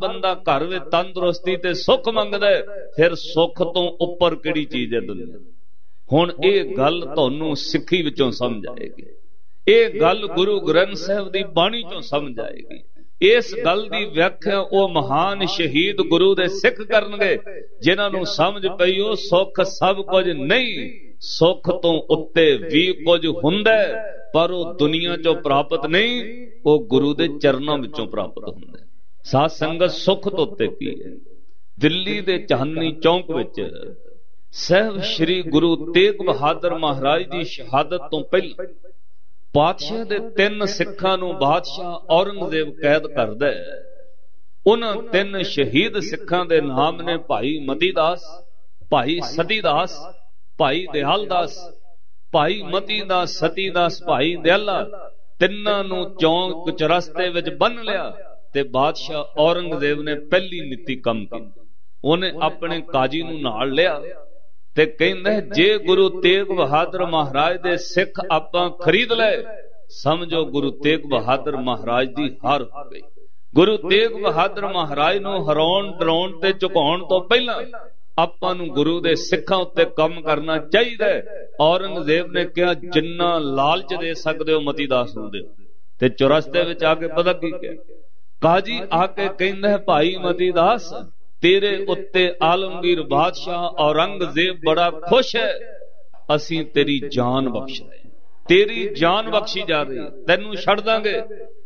ਬੰਦਾ ਘਰ ਵਿੱਚ ਤੰਦਰੁਸਤੀ ਤੇ ਸੁੱਖ ਮੰਗਦਾ, ਫਿਰ ਸੁੱਖ ਤੋਂ ਉੱਪਰ ਕਿਹੜੀ ਚੀਜ਼ ਹੈ ਦੁਨੀਆ। ਹੁਣ ਇਹ ਗੱਲ ਤੁਹਾਨੂੰ ਸਿੱਖੀ ਵਿੱਚੋਂ ਸਮਝ ਆਏਗੀ, ਇਹ ਗੱਲ ਗੁਰੂ ਗ੍ਰੰਥ ਸਾਹਿਬ ਦੀ ਬਾਣੀ ਚੋਂ ਸਮਝ ਆਏਗੀ। ਇਸ ਗੱਲ ਦੀ ਵਿਆਖਿਆ ਉਹ ਮਹਾਨ ਸ਼ਹੀਦ ਗੁਰੂ ਦੇ ਸਿੱਖ ਕਰਨਗੇ ਜਿਨ੍ਹਾਂ ਨੂੰ ਸਮਝ ਪਈ ਉਹ ਸੁੱਖ ਸਭ ਕੁਝ ਨਹੀਂ, ਸੁੱਖ ਤੋਂ ਉੱਤੇ ਵੀ ਕੁਝ ਹੁੰਦਾ, ਪਰ ਉਹ ਦੁਨੀਆ ਚੋਂ ਪ੍ਰਾਪਤ ਨਹੀਂ, ਉਹ ਗੁਰੂ ਦੇ ਚਰਨਾਂ ਵਿੱਚੋਂ ਪ੍ਰਾਪਤ ਹੁੰਦਾ। ਸਾਧ ਸੰਗਤ, ਸੁੱਖ ਤੋਂ ਉੱਤੇ ਕੀ ਹੈ? ਦਿੱਲੀ ਦੇ ਚਾਂਦਨੀ ਚੌਂਕ ਵਿੱਚ ਸਾਹਿਬ ਸ੍ਰੀ ਗੁਰੂ ਤੇਗ ਬਹਾਦਰ ਮਹਾਰਾਜ ਦੀ ਸ਼ਹਾਦਤ ਤੋਂ ਪਹਿਲਾਂ ਪਾਤਸ਼ਾਹ ਦੇ 3 ਸਿੱਖਾਂ ਨੂੰ ਬਾਦਸ਼ਾਹ ਔਰੰਗਜ਼ੇਬ ਕੈਦ ਕਰਦਾ ਹੈ। ਉਹਨਾਂ 3 ਸ਼ਹੀਦ ਸਿੱਖਾਂ ਦੇ ਨਾਮ ਨੇ ਭਾਈ ਮਤੀ ਦਾਸ, ਭਾਈ ਸਤੀ ਦਾਸ, ਭਾਈ ਦਿਆਲ ਦਾਸ। ਭਾਈ ਮਤੀ ਦਾਸ, ਸਤੀ ਦਾਸ, ਭਾਈ ਦਿਆਲਾ, ਤਿੰਨਾਂ ਨੂੰ ਚੌਂਕ ਚੁਰਸਤੇ ਵਿੱਚ ਬੰਨ ਲਿਆ ਤੇ ਬਾਦਸ਼ਾਹ ਔਰੰਗਜ਼ੇਬ ਨੇ ਪਹਿਲੀ ਨੀਤੀ ਕੰਮ ਕੀਤੀ। ਉਹਨੇ ਆਪਣੇ ਕਾਜੀ ਨੂੰ ਨਾਲ ਲਿਆ ਤੇ ਕਹਿੰਦਾ ਜੇ ਗੁਰੂ ਤੇਗ ਬਹਾਦਰ ਮਹਾਰਾਜ ਦੇ ਸਿੱਖ ਆਪਾਂ ਖਰੀਦ ਲਏ, ਸਮਝੋ ਗੁਰੂ ਤੇਗ ਬਹਾਦਰ ਮਹਾਰਾਜ ਦੀ ਹਾਰ ਹੋ ਗਈ। ਗੁਰੂ ਤੇਗ ਬਹਾਦਰ ਮਹਾਰਾਜ ਨੂੰ ਹਰਾਉਣ, ਡਰਾਉਣ ਤੇ ਝੁਕਾਉਣ ਤੋਂ ਪਹਿਲਾਂ ਆਪਾਂ ਨੂੰ ਗੁਰੂ ਦੇ ਸਿੱਖਾਂ ਉੱਤੇ ਕੰਮ ਕਰਨਾ ਚਾਹੀਦਾ। ਔਰੰਗਜ਼ੇਬ ਨੇ ਕਿਹਾ ਜਿੰਨਾ ਲਾਲਚ ਦੇ ਸਕਦੇ ਹੋ ਮਤੀ ਦਾਸ ਨੂੰ ਦਿਓ। ਤੇ ਚੁਰਸਤੇ ਵਿੱਚ ਆ ਕੇ ਪਤਾ ਕੀ ਕਿਹਾ? ਕਾਜੀ ਆ ਕੇ ਕਹਿੰਦਾ ਭਾਈ ਮਤੀ ਦਾਸ, ਤੇਰੇ ਉੱਤੇ ਆਲਮਗੀਰ ਬਾਦਸ਼ਾਹ ਔਰੰਗਜ਼ੇਬ ਬੜਾ ਖੁਸ਼ ਹੈ, ਅਸੀਂ ਤੇਰੀ ਜਾਨ ਬਖਸ਼ ਰਹੇ, ਤੇਰੀ ਜਾਨ ਬਖਸ਼ੀ ਜਾ ਰਹੀ, ਤੈਨੂੰ ਛੱਡ ਦਾਂਗੇ।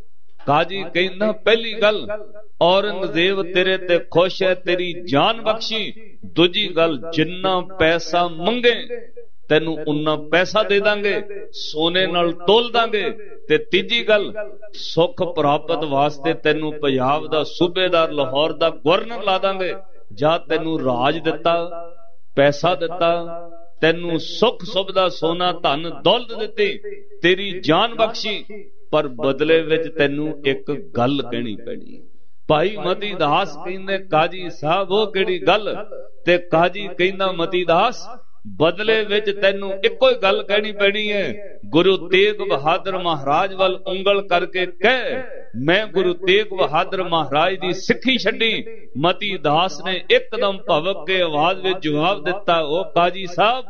ਕਾਜੀ ਕਹਿੰਦਾ ਪਹਿਲੀ ਗੱਲ ਔਰੰਗਜ਼ੇਬ ਤੇਰੇ ਤੇ ਖੁਸ਼ ਹੈ, ਤੇਰੀ ਜਾਨ ਬਖਸ਼ੀ। ਦੂਜੀ ਗੱਲ ਜਿੰਨਾ ਪੈਸਾ ਮੰਗੇ ਤੈਨੂੰ ਉਨਾ ਪੈਸਾ ਦੇ ਦਾਂਗੇ, ਸੋਨੇ ਨਾਲ ਤੋਲ ਦਾਂਗੇ। ਤੇ ਤੀਜੀ ਗੱਲ ਸੁੱਖ ਪ੍ਰਾਪਤ ਵਾਸਤੇ ਤੈਨੂੰ ਪੰਜਾਬ ਦਾ ਸੂਬੇਦਾਰ, ਲਾਹੌਰ ਦਾ ਗਵਰਨਰ ਲਾ ਦਾਂਗੇ। ਜਾਂ ਤੈਨੂੰ ਰਾਜ ਦਿੱਤਾ, ਪੈਸਾ ਦਿੱਤਾ, ਤੈਨੂੰ ਸੁੱਖ ਸੁਵਿਧਾ, ਸੋਨਾ ਧਨ ਦੌਲਤ ਦਿੱਤੀ, ਤੇਰੀ ਜਾਨ ਬਖਸ਼ੀ, ਪਰ ਬਦਲੇ ਵਿੱਚ ਤੈਨੂੰ ਇੱਕ ਗੱਲ ਕਹਿਣੀ ਪੈਣੀ। ਭਾਈ ਮਤੀ ਦਾਸ ਕਹਿੰਦੇ ਕਾਜੀ ਸਾਹਿਬ ਉਹ ਕਿਹੜੀ ਗੱਲ? ਤੇ ਕਾਜੀ ਕਹਿੰਦਾ ਮਤੀ ਦਾਸ ਬਦਲੇ ਵਿੱਚ ਤੈਨੂੰ ਇੱਕੋ ਹੀ ਗੱਲ ਕਹਿਣੀ ਪੈਣੀ ਹੈ। ਗੁਰੂ ਤੇਗ ਬਹਾਦਰ ਮਹਾਰਾਜ ਵੱਲ ਉਂਗਲ ਕਰਕੇ ਕਹਿ ਮੈਂ ਗੁਰੂ ਤੇਗ ਬਹਾਦਰ ਮਹਾਰਾਜ ਦੀ ਸਿੱਖੀ ਛੱਡੀ। ਮਤੀ ਦਾਸ ਨੇ ਇੱਕਦਮ ਭਵਕ ਕੇ ਆਵਾਜ਼ ਵਿੱਚ ਜਵਾਬ ਦਿੱਤਾ, ਉਹ ਕਾਜੀ ਸਾਹਿਬ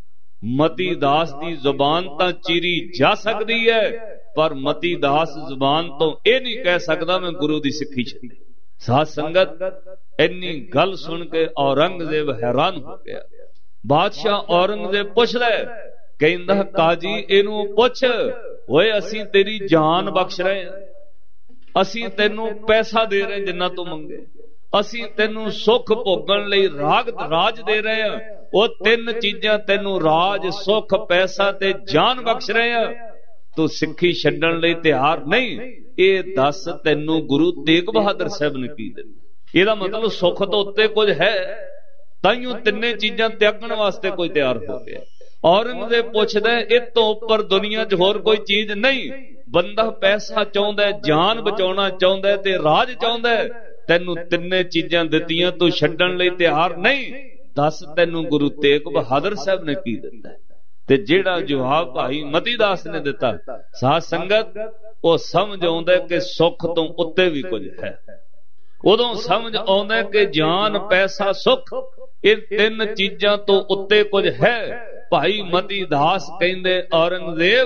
ਮਤੀ ਦਾਸ ਦੀ ਜ਼ੁਬਾਨ ਤਾਂ ਚੀਰੀ ਜਾ ਸਕਦੀ ਹੈ, ਪਰ ਮਤੀ ਦਾਸ ਜ਼ੁਬਾਨ ਤੋਂ ਇਹ ਨਹੀਂ ਕਹਿ ਸਕਦਾ ਮੈਂ ਗੁਰੂ ਦੀ ਸਿੱਖੀ ਛੱਡੀ। ਸਾਧ ਸੰਗਤ, ਇੰਨੀ ਗੱਲ ਸੁਣ ਕੇ ਔਰੰਗਜ਼ੇਬ ਹੈਰਾਨ ਹੋ ਗਿਆ। ਬਾਦਸ਼ਾਹ ਔਰੰਗਜ਼ੇਬ ਪੁੱਛਦਾ, ਕਹਿੰਦਾ ਕਾਜੀ ਇਹਨੂੰ ਪੁੱਛ, ਓਏ ਅਸੀਂ ਤੇਰੀ ਜਾਨ ਬਖਸ਼ ਰਹੇ ਹਾਂ, ਅਸੀਂ ਤੈਨੂੰ ਪੈਸਾ ਦੇ ਰਹੇ ਜਿੰਨਾ ਤੂੰ ਮੰਗੇ, ਅਸੀਂ ਤੈਨੂੰ ਸੁੱਖ ਭੋਗਣ ਲਈ ਰਾਜ ਦੇ ਰਹੇ ਹਾਂ। ਉਹ 3 ਚੀਜ਼ਾਂ ਤੈਨੂੰ ਰਾਜ, ਸੁੱਖ, ਪੈਸਾ ਤੇ ਜਾਨ ਬਖਸ਼ ਰਹੇ ਹਾਂ, ਤੂੰ ਸਿੱਖੀ ਛੱਡਣ ਲਈ ਤਿਆਰ ਨਹੀਂ। ਇਹ ਦੱਸ ਤੈਨੂੰ ਗੁਰੂ ਤੇਗ ਬਹਾਦਰ ਸਾਹਿਬ ਨੇ ਕੀ ਦਿੱਤਾ? ਇਹਦਾ ਮਤਲਬ ਸੁੱਖ ਤੋਂ ਉੱਤੇ ਕੁਝ ਹੈ, ਤਾਈਓ 3 ਚੀਜ਼ਾਂ ਤਿਆਗਣ ਵਾਸਤੇ ਕੋਈ ਤਿਆਰ ਹੋ ਗਿਆ। ਔਰੰਗਜ਼ੇਬ ਪੁੱਛਦਾ ਇਹ ਤੋਂ ਉੱਪਰ ਦੁਨੀਆ 'ਚ ਹੋਰ ਕੋਈ ਚੀਜ਼ ਨਹੀਂ। ਬੰਦਾ ਪੈਸਾ ਚਾਹੁੰਦਾ, ਜਾਨ ਬਚਾਉਣਾ ਚਾਹੁੰਦਾ ਤੇ ਰਾਜ ਚਾਹੁੰਦਾ, ਤੈਨੂੰ 3 ਚੀਜ਼ਾਂ ਦਿੱਤੀਆਂ, ਤੂੰ ਛੱਡਣ ਲਈ ਤਿਆਰ ਨਹੀਂ। ਦੱਸ ਤੈਨੂੰ ਗੁਰੂ ਤੇਗ ਬਹਾਦਰ ਸਾਹਿਬ ਨੇ ਕੀ ਦਿੱਤਾ? ਤੇ ਜਿਹੜਾ ਜਵਾਬ ਭਾਈ ਮਤੀ ਦਾਸ ਨੇ ਦਿੱਤਾ, ਸਾਧ ਸੰਗਤ, ਉਹ ਸਮਝ ਆਉਂਦਾ ਕਿ ਸੁੱਖ ਤੋਂ ਉੱਤੇ ਵੀ ਕੁਝ ਹੈ। ਉਦੋਂ ਸਮਝ ਆਉਂਦਾ ਕਿ ਜਾਨ, ਪੈਸਾ, ਸੁੱਖ, ਇਹ 3 ਚੀਜ਼ਾਂ ਤੋਂ ਉੱਤੇ ਕੁਝ ਹੈ। ਭਾਈ ਮਤੀ ਦਾਸ ਕਹਿੰਦੇ ਔਰੰਗਜ਼ੇਬ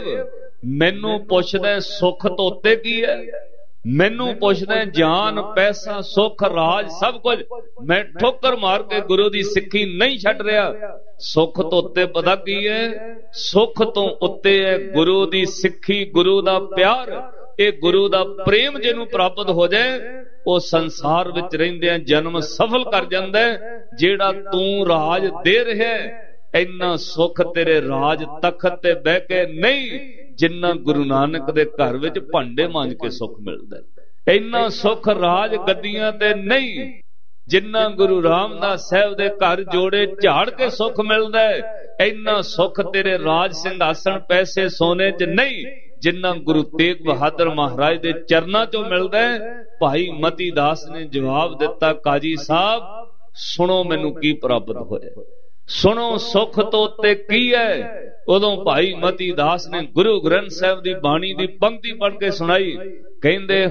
ਮੈਨੂੰ ਪੁੱਛਦਾ ਸੁੱਖ ਤੋਂ ਉੱਤੇ ਕੀ ਹੈ? ਮੈਨੂੰ ਪੁੱਛਦਾ ਜਾਨ, ਪੈਸਾ, ਸੁੱਖ, ਰਾਜ, ਸਭ ਕੁਝ। ਮੈਂ ਠੋਕਰ ਮਾਰ ਕੇ ਗੁਰੂ ਦੀ ਸਿੱਖੀ ਨਹੀਂ ਛੱਡ ਰਿਹਾ। ਸੁੱਖ ਤੋਂ ਉੱਤੇ ਪਤਾ ਕੀ ਹੈ? ਸੁੱਖ ਤੋਂ ਉੱਤੇ ਹੈ ਗੁਰੂ ਦੀ ਸਿੱਖੀ, ਗੁਰੂ ਦਾ ਪਿਆਰ। ਇਹ ਗੁਰੂ ਦਾ ਪ੍ਰੇਮ ਜਿਹਨੂੰ ਪ੍ਰਾਪਤ ਹੋ ਜਾਏ, ਉਹ ਸੰਸਾਰ ਵਿੱਚ ਰਹਿੰਦਿਆਂ ਜਨਮ ਸਫਲ ਕਰ ਜਾਂਦਾ। ਜਿਹੜਾ ਤੂੰ ਰਾਜ ਦੇ ਰਿਹਾ, ਇੰਨਾ ਸੁੱਖ ਤੇਰੇ ਰਾਜ ਤਖਤ ਤੇ ਬਹਿ ਕੇ ਨਹੀਂ, ਜਿੰਨਾ ਗੁਰੂ ਨਾਨਕ ਦੇ ਘਰ ਵਿੱਚ ਭਾਂਡੇ ਮਾਂਜ ਕੇ ਸੁੱਖ ਮਿਲਦਾ। ਇੰਨਾ ਸੁੱਖ ਰਾਜ ਗੱਦੀਆਂ ਤੇ ਨਹੀਂ, ਜਿੰਨਾ ਗੁਰੂ ਰਾਮਦਾਸ ਸਾਹਿਬ ਦੇ ਘਰ ਜੋੜੇ ਝਾੜ ਕੇ ਸੁੱਖ ਮਿਲਦਾ। ਇੰਨਾ ਸੁੱਖ ਤੇਰੇ ਰਾਜ ਸਿੰਘਾਸਣ, ਪੈਸੇ, ਸੋਨੇ 'ਚ ਨਹੀਂ, ਜਿੰਨਾ ਗੁਰੂ ਤੇਗ ਬਹਾਦਰ ਮਹਾਰਾਜ ਦੇ ਚਰਨਾਂ 'ਚੋਂ ਮਿਲਦਾ। ਭਾਈ ਮਤੀ ਦਾਸ ਨੇ ਜਵਾਬ ਦਿੱਤਾ, ਕਾਜੀ ਸਾਹਿਬ ਸੁਣੋ ਮੈਨੂੰ ਕੀ ਪ੍ਰਾਪਤ ਹੋਇਆ, ਸੁਣੋ ਸੁੱਖ ਤੋਂ ਉੱਤੇ ਕੀ ਹੈ। ਉਦੋਂ ਭਾਈ ਮਤੀ ਦਾਸ ਨੇ ਗੁਰੂ ਗ੍ਰੰਥ ਸਾਹਿਬ ਦੀ ਬਾਣੀ ਦੀ ਪੰਕਤੀ ਪੜ੍ਹ ਕੇ ਸੁਣਾਈ। ਕਹਿੰਦੇ